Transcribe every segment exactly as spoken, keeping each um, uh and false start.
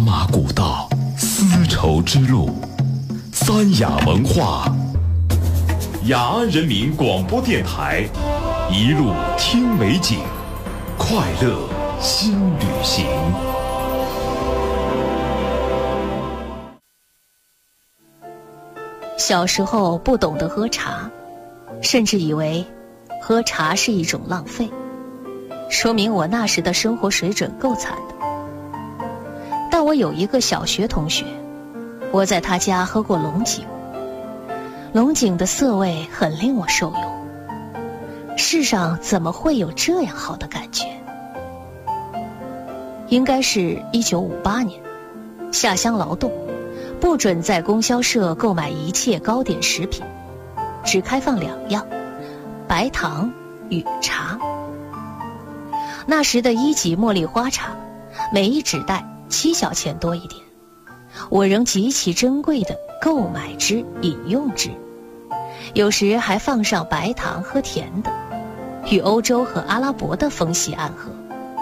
马古道，丝绸之路，三雅文化，雅安人民广播电台，一路听美景，快乐新旅行。 小时候不懂得喝茶，甚至以为喝茶是一种浪费，说明我那时的生活水准够惨的。但我有一个小学同学，我在他家喝过龙井，龙井的涩味很令我受用。世上怎么会有这样好的感觉？应该是一九五八年，下乡劳动，不准在供销社购买一切糕点食品，只开放两样，白糖与茶。那时的一级茉莉花茶，每一纸袋七角钱多一点，我仍极其珍贵的购买之饮用之，有时还放上白糖喝甜的，与欧洲和阿拉伯的风系暗合。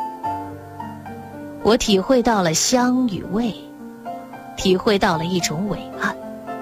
我体会到了香与味，体会到了一种伟岸。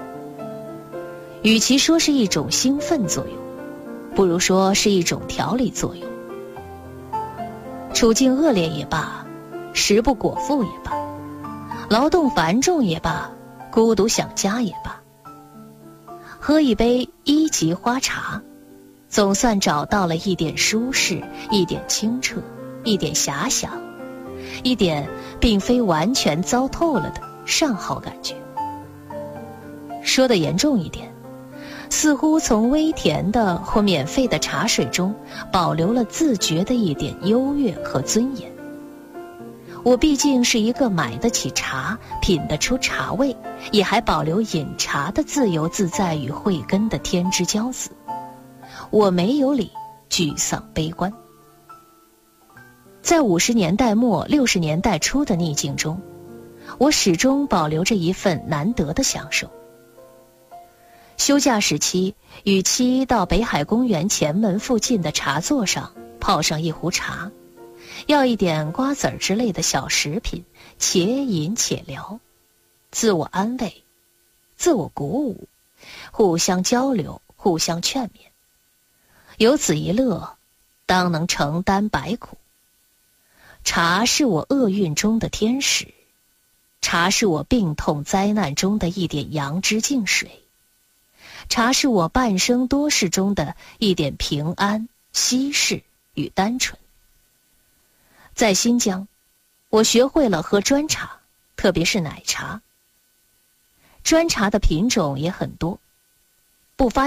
与其说是一种兴奋作用，不如说是一种调理作用。处境恶劣也罢，食不果腹也罢，劳动繁重也罢，孤独想家也罢，喝一杯一级花茶，总算找到了一点舒适，一点清澈，一点遐想，一点并非完全糟透了的上好感觉。说得严重一点，似乎从微甜的或免费的茶水中保留了自觉的一点优越和尊严。我毕竟是一个买得起茶，品得出茶味，也还保留饮茶的自由自在与慧根的天之骄子，我没有理沮丧悲观。在五十年代末六十年代初的逆境中，我始终保留着一份难得的享受。休假时期，与妻到北海公园前门附近的茶座上泡上一壶茶，要一点瓜子儿之类的小食品，且饮且聊，自我安慰，自我鼓舞，互相交流，互相劝勉。有此一乐，当能承担百苦。茶是我厄运中的天使，茶是我病痛灾难中的一点阳之净水，茶是我半生多事中的一点平安、稀释与单纯。在新疆，我学会了喝砖茶，特别是奶茶。砖茶的品种也很多，不发